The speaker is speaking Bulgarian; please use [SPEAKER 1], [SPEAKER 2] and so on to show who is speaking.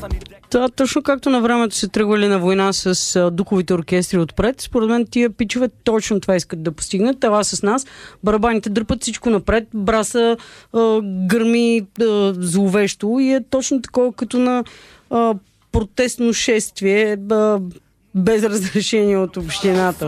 [SPEAKER 1] Това точно както на времето се тръгвали на война с духовите оркестри отпред. Според мен тия пичове точно това искат да постигнат. Това с нас. Барабаните дърпат всичко напред. Браса гърми зловещо и е точно такова като на протестно шествие без разрешение от общината.